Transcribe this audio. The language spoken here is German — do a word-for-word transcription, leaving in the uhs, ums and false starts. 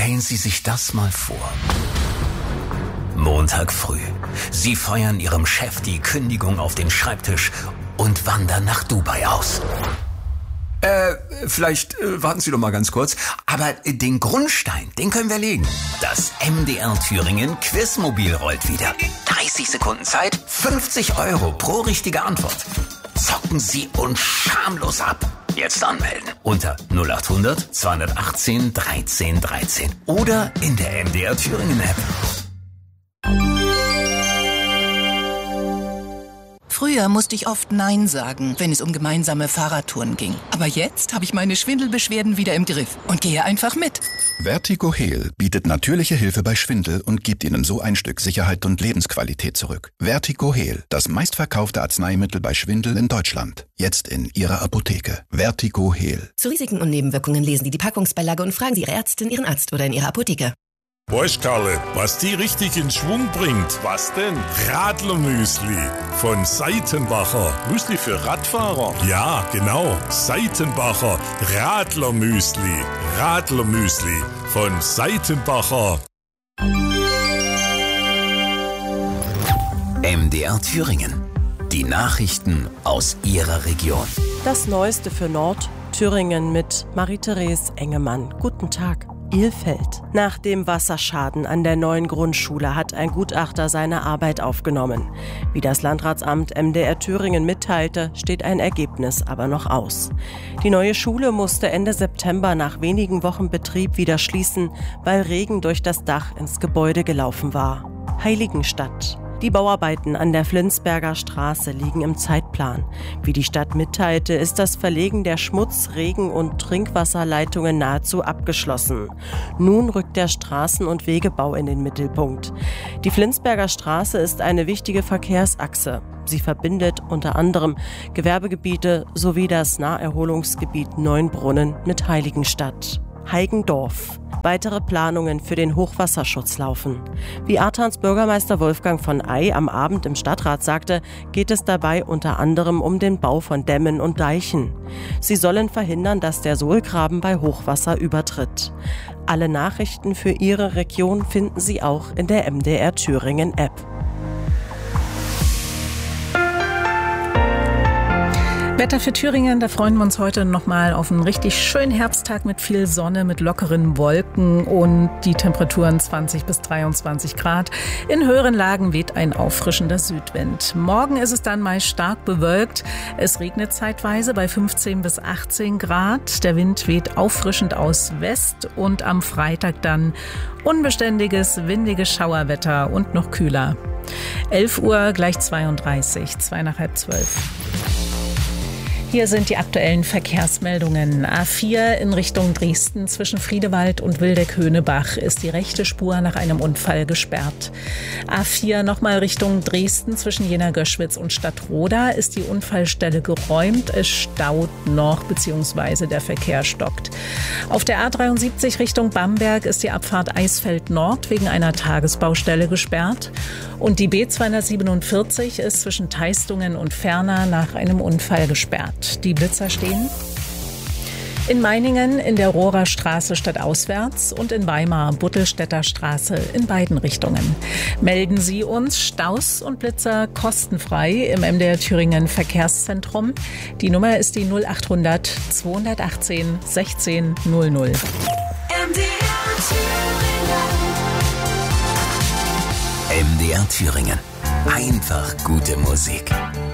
Stellen Sie sich das mal vor. Montag früh. Sie feuern Ihrem Chef die Kündigung auf den Schreibtisch und wandern nach Dubai aus. Äh, vielleicht äh, warten Sie doch mal ganz kurz. Aber äh, den Grundstein, den können wir legen. Das M D R Thüringen Quizmobil rollt wieder. dreißig Sekunden Zeit, fünfzig Euro pro richtige Antwort. Zocken Sie uns schamlos ab. Jetzt anmelden unter null acht hundert zweihundertachtzehn dreizehn dreizehn oder in der M D R Thüringen App. Früher musste ich oft Nein sagen, wenn es um gemeinsame Fahrradtouren ging. Aber jetzt habe ich meine Schwindelbeschwerden wieder im Griff und gehe einfach mit. Vertigo Heal bietet natürliche Hilfe bei Schwindel und gibt Ihnen so ein Stück Sicherheit und Lebensqualität zurück. Vertigo Heal, das meistverkaufte Arzneimittel bei Schwindel in Deutschland. Jetzt in Ihrer Apotheke. Vertigo Heal. Zu Risiken und Nebenwirkungen lesen Sie die Packungsbeilage und fragen Sie Ihre Ärztin, Ihren Arzt oder in Ihrer Apotheke. Weißt Karle, was die richtig in Schwung bringt? Was denn? Radlermüsli von Seitenbacher. Müsli für Radfahrer? Ja, genau. Seitenbacher Radlermüsli. Radlermüsli von Seitenbacher. M D R Thüringen. Die Nachrichten aus Ihrer Region. Das Neueste für Nordthüringen mit Marie-Therese Engemann. Guten Tag. Ilfeld. Nach dem Wasserschaden an der neuen Grundschule hat ein Gutachter seine Arbeit aufgenommen. Wie das Landratsamt M D R Thüringen mitteilte, steht ein Ergebnis aber noch aus. Die neue Schule musste Ende September nach wenigen Wochen Betrieb wieder schließen, weil Regen durch das Dach ins Gebäude gelaufen war. Heiligenstadt. Die Bauarbeiten an der Flinsberger Straße liegen im Zeitplan. Wie die Stadt mitteilte, ist das Verlegen der Schmutz-, Regen- und Trinkwasserleitungen nahezu abgeschlossen. Nun rückt der Straßen- und Wegebau in den Mittelpunkt. Die Flinsberger Straße ist eine wichtige Verkehrsachse. Sie verbindet unter anderem Gewerbegebiete sowie das Naherholungsgebiet Neunbrunnen mit Heiligenstadt. Heigendorf. Weitere Planungen für den Hochwasserschutz laufen. Wie Ahrtans Bürgermeister Wolfgang von Ey am Abend im Stadtrat sagte, geht es dabei unter anderem um den Bau von Dämmen und Deichen. Sie sollen verhindern, dass der Sohlgraben bei Hochwasser übertritt. Alle Nachrichten für Ihre Region finden Sie auch in der M D R Thüringen App. Wetter für Thüringen, da freuen wir uns heute nochmal auf einen richtig schönen Herbsttag mit viel Sonne, mit lockeren Wolken und die Temperaturen zwanzig bis dreiundzwanzig Grad. In höheren Lagen weht ein auffrischender Südwind. Morgen ist es dann meist stark bewölkt. Es regnet zeitweise bei fünfzehn bis achtzehn Grad. Der Wind weht auffrischend aus West und am Freitag dann unbeständiges, windiges Schauerwetter und noch kühler. elf Uhr gleich zweiunddreißig, zwei nach halb zwölf. Hier sind die aktuellen Verkehrsmeldungen. A vier in Richtung Dresden zwischen Friedewald und Wildeck-Höhnebach ist die rechte Spur nach einem Unfall gesperrt. A vier nochmal Richtung Dresden zwischen Jena-Göschwitz und Stadtroda ist die Unfallstelle geräumt. Es staut noch bzw. der Verkehr stockt. Auf der A dreiundsiebzig Richtung Bamberg ist die Abfahrt Eisfeld Nord wegen einer Tagesbaustelle gesperrt. Und die B zweihundertsiebenundvierzig ist zwischen Teistungen und Ferner nach einem Unfall gesperrt. Die Blitzer stehen in Meiningen in der Rohrer Straße stadtauswärts und in Weimar Buttelstädter Straße in beiden Richtungen. Melden Sie uns Staus und Blitzer kostenfrei im M D R Thüringen Verkehrszentrum. Die Nummer ist die null acht hundert zweihundertachtzehn sechzehn null null. M D R Thüringen. Einfach gute Musik.